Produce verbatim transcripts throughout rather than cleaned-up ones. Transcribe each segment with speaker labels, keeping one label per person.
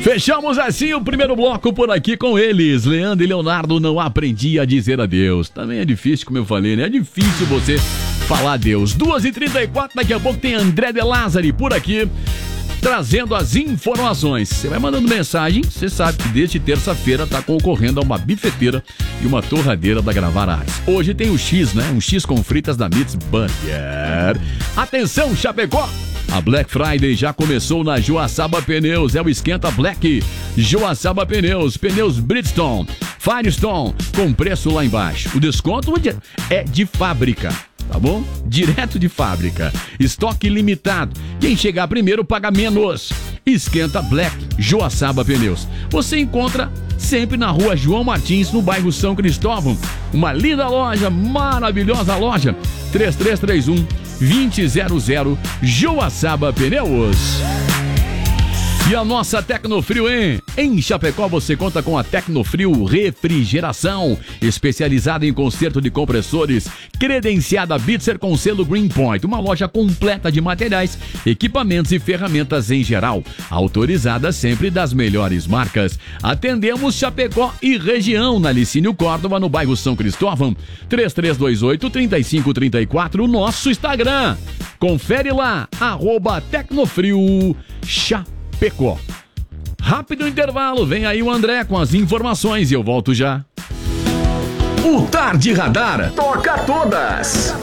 Speaker 1: Fechamos assim o primeiro bloco por aqui com eles. Leandro e Leonardo, não aprendi a dizer adeus. Também é difícil, como eu falei, né? É difícil você falar adeus. duas e trinta e quatro, daqui a pouco tem André De Lázari por aqui, trazendo as informações. Você vai mandando mensagem, você sabe que desde terça-feira tá concorrendo a uma bifeteira e uma torradeira da Gravar Arts. Hoje tem o X, né? Um X com fritas da Meats Burger. Atenção, Chapecó! A Black Friday já começou na Joaçaba Pneus. É o Esquenta Black. Joaçaba Pneus, pneus Bridgestone, Firestone, com preço lá embaixo. O desconto é de fábrica, tá bom? Direto de fábrica. Estoque limitado. Quem chegar primeiro paga menos. Esquenta Black, Joaçaba Pneus. Você encontra sempre na rua João Martins, no bairro São Cristóvão. Uma linda loja, maravilhosa loja. três três três um, dois zero zero, Joaçaba Pneus. E a nossa Tecnofrio, hein? Em Chapecó você conta com a Tecnofrio Refrigeração, especializada em conserto de compressores, credenciada Bitzer com selo Greenpoint, uma loja completa de materiais, equipamentos e ferramentas em geral, autorizada sempre das melhores marcas. Atendemos Chapecó e região, na Licínio Córdova, no bairro São Cristóvão. Três três dois oito, três cinco três quatro, o nosso Instagram. Confere lá, arroba Tecnofrio Chapecó. Pecó. Rápido intervalo, vem aí o André com as informações e eu volto já. O Tarde Radar toca todas.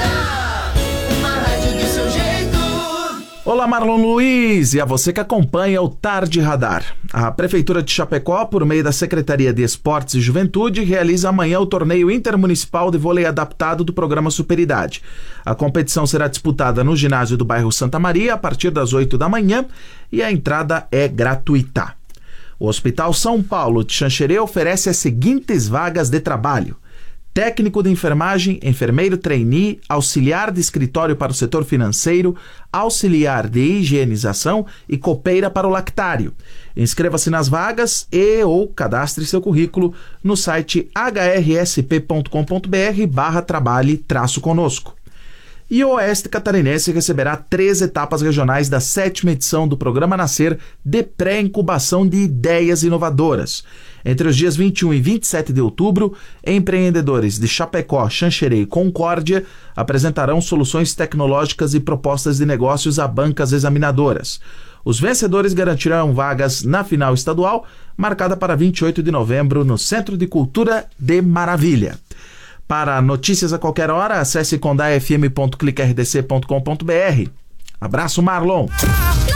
Speaker 2: Olá, Marlon Luiz, e a você que acompanha o Tarde Radar. A Prefeitura de Chapecó, por meio da Secretaria de Esportes e Juventude, realiza amanhã o torneio intermunicipal de vôlei adaptado do programa Superidade. A competição será disputada no ginásio do bairro Santa Maria a partir das oito da manhã e a entrada é gratuita. O Hospital São Paulo de Xanxerê oferece as seguintes vagas de trabalho: técnico de enfermagem, enfermeiro trainee, auxiliar de escritório para o setor financeiro, auxiliar de higienização e copeira para o lactário. Inscreva-se nas vagas e ou cadastre seu currículo no site h r s p ponto com ponto b r barra trabalhe traço conosco. E o Oeste Catarinense receberá três etapas regionais da sétima edição do Programa Nascer de pré-incubação de ideias inovadoras. Entre os dias vinte e um e vinte e sete de outubro, empreendedores de Chapecó, Xanxerê e Concórdia apresentarão soluções tecnológicas e propostas de negócios a bancas examinadoras. Os vencedores garantirão vagas na final estadual, marcada para vinte e oito de novembro no Centro de Cultura de Maravilha. Para notícias a qualquer hora, acesse condá f m ponto clique r d c ponto com ponto b r. Abraço, Marlon!